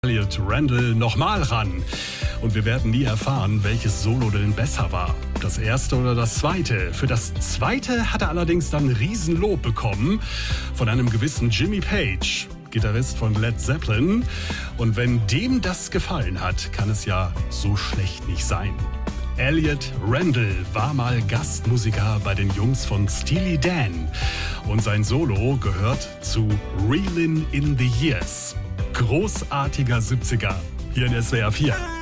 Elliot Randall nochmal ran. Und wir werden nie erfahren, welches Solo denn besser war. Das erste oder das zweite. Für das zweite hat er allerdings dann Riesenlob bekommen von einem gewissen Jimmy Page, Gitarrist von Led Zeppelin. Und wenn dem das gefallen hat, kann es ja so schlecht nicht sein. Elliot Randall war mal Gastmusiker bei den Jungs von Steely Dan. Und sein Solo gehört zu Reelin' in the Years. Großartiger 70er hier in SWR 4.